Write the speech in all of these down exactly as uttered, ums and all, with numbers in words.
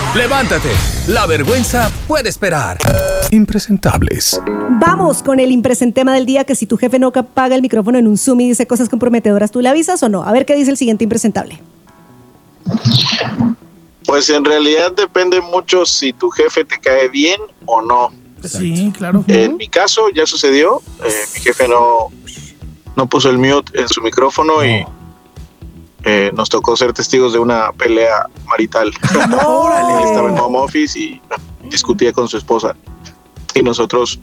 Levántate, la vergüenza puede esperar. Impresentables. Vamos con el impresentema del día, que si tu jefe no apaga el micrófono en un Zoom y dice cosas comprometedoras, ¿tú le avisas o no? A ver qué dice el siguiente impresentable. Pues en realidad depende mucho si tu jefe te cae bien o no. Sí, claro. En mi caso ya sucedió, eh, mi jefe no, no puso el mute en su micrófono no. y eh, nos tocó ser testigos de una pelea marital. No. Él estaba en home office y discutía con su esposa y nosotros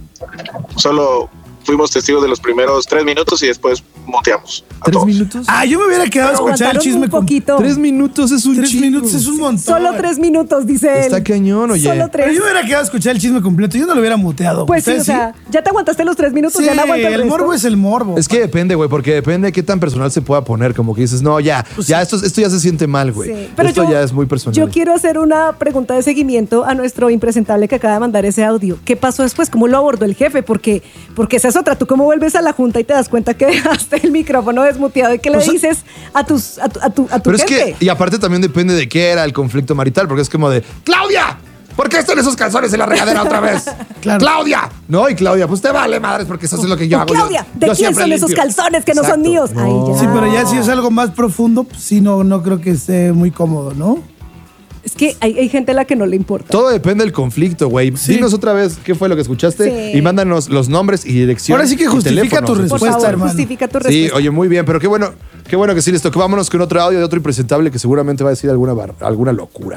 solo fuimos testigos de los primeros tres minutos y después muteamos. ¿Tres todos. minutos? Ah, yo me hubiera quedado a escuchar el chisme un poquito. Con... Tres minutos es un Tres chingo. minutos es un montón. Solo tres minutos, dice él. Está cañón, oye. Solo tres. Pero yo me hubiera quedado a escuchar el chisme completo. Yo no lo hubiera muteado. Pues sí, o sea, ya te aguantaste los tres minutos, sí, ya no aguanto el, el resto. morbo es el morbo. Es que depende, güey, porque depende de qué tan personal se pueda poner. Como que dices, no, ya, Pues ya sí. esto, esto ya se siente mal, güey. Sí, pero esto yo, ya es muy personal. Yo quiero hacer una pregunta de seguimiento a nuestro impresentable que acaba de mandar ese audio. ¿Qué pasó después? ¿Cómo lo abordó el jefe? Porque, porque esa es otra. ¿Tú cómo vuelves a la junta y te das cuenta que dejaste el micrófono desmuteado y que le O sea, dices a, tus, a tu, a tu, a tu Pero es jefe? que, y aparte también depende de qué era el conflicto marital, porque es como de, ¡Claudia! ¿Por qué están esos calzones en la regadera otra vez? Claro. ¡Claudia! No, y Claudia, pues te vale, madres, porque eso es lo que yo Oh, hago. Claudia, yo, ¿de yo quién siempre son esos limpio. calzones que no Exacto. son míos? No. Ay, ya. Sí, pero ya si es algo más profundo, pues sí, no, no creo que esté muy cómodo, ¿no? Es que hay, hay gente a la que no le importa. Todo depende del conflicto, güey. Sí. Dinos otra vez qué fue lo que escuchaste Sí. y mándanos los nombres y dirección. Ahora sí que y justifica teléfonos. tu Por respuesta, favor, hermano. justifica tu Sí, respuesta. oye, muy bien, pero qué bueno, qué bueno que sí les tocó. Vámonos con otro audio de otro impresentable que seguramente va a decir alguna, bar- alguna locura.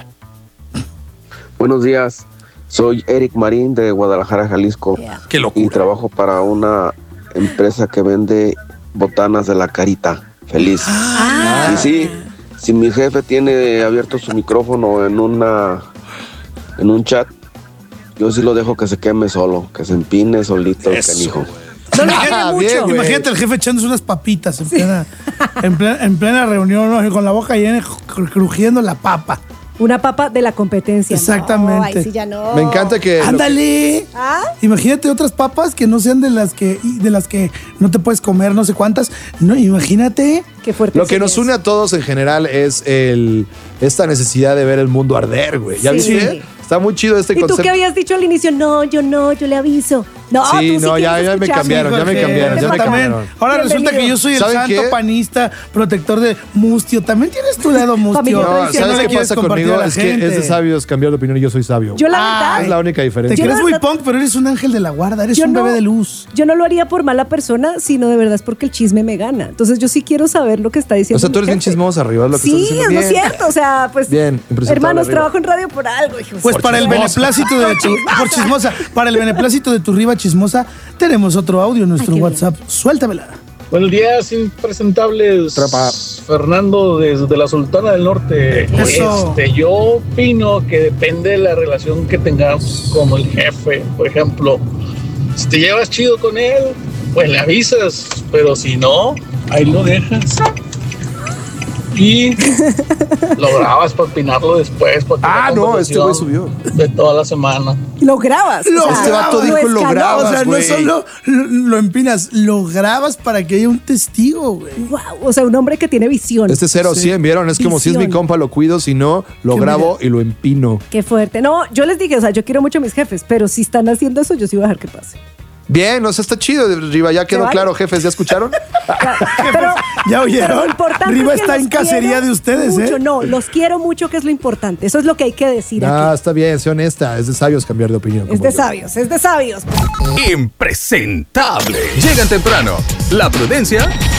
Buenos días, soy Eric Marín de Guadalajara, Jalisco. Yeah. Qué Y locura. trabajo para una empresa que vende botanas de la Carita Feliz. Ah. Y sí, si mi jefe tiene abierto su micrófono en una en un chat, yo sí lo dejo que se queme solo, que se empine solito el Eso, canijo. No le Ah, quiere bien, mucho. güey. Imagínate el jefe echándose unas papitas en, plena, en, plena, en plena reunión, ¿no? Con la boca llena, cru- crujiendo la papa. Una papa de la competencia. Exactamente. No, ay, sí, ya no. Me encanta que... ¡Ándale! ¿Ah? Imagínate otras papas que no sean de las que de las que no te puedes comer, no sé cuántas. No, imagínate. Qué fuerte. Lo que nos une a todos en general es el esta necesidad de ver el mundo arder, güey. ¿Ya Sí. viste? Está muy chido este ¿Y tú concepto. qué habías dicho al inicio? No, yo no, yo le aviso. No, Sí, tú sí no, ya- quieres ya me escuchar. cambiaron, ya me Jorge, cambiaron, ya me también. cambiaron. Ahora resulta que yo soy el ¿Saben santo qué? panista, protector de Mustio. También tienes tu lado Mustio. Familia No, tradicional. Que no ¿sabes le qué quieres pasa compartir conmigo? a la Es que es de gente. sabios cambiar de opinión y yo soy sabio. Yo la Ah, verdad. Es la única Te diferencia. Yo crees la muy verdad- punk, pero eres un ángel de la guarda, eres yo un no- bebé de luz. Yo no lo haría por mala persona, sino de verdad es porque el chisme me gana. Entonces yo sí quiero saber lo que está diciendo. O sea, tú mi eres bien jefe. chismosa arriba, es lo que Sí, estás diciendo. es Bien. cierto. O sea, pues. Bien, impresentable hermanos, arriba. trabajo en radio por algo, hijos. Pues Por para el chismosa. beneplácito de tu, por chismosa, para el beneplácito de tu riba chismosa, tenemos otro audio en nuestro Ay, qué WhatsApp. Suéltamela. Buenos días, impresentables. Trapa. Fernando desde la Sultana del Norte. Eso. Este, yo opino que depende de la relación que tengas con el jefe. Por ejemplo, si te llevas chido con él, pues le avisas, pero si no, ahí lo dejas. Y lo grabas para opinarlo después. Para tener Ah, no, este güey subió. de toda la semana. Lo grabas. Lo o sea, Este vato dijo lo escaló. grabas, O sea, no güey. solo lo, lo empinas, lo grabas para que haya un testigo, güey. Wow, o sea, un hombre que tiene visión. Este cero Sí. cien, ¿vieron? Es como si es mi Visión. compa, lo cuido, si no, lo Qué grabo y lo empino. Qué fuerte. No, yo les dije, o sea, yo quiero mucho a mis jefes, pero si están haciendo eso, yo sí voy a dejar que pase. Bien, o sea, está chido, Riva, ya quedó vale? claro, jefes, ¿ya escucharon? Pero, ¿Ya oyeron? pero lo importante Riva es que está los en cacería quiero de ustedes, mucho. ¿eh? No, los quiero mucho, que es lo importante. Eso es lo que hay que decir Ah, aquí. está bien, sé honesta, es de sabios cambiar de opinión. Es como de yo. sabios, es de sabios. Impresentable. Llegan temprano. La prudencia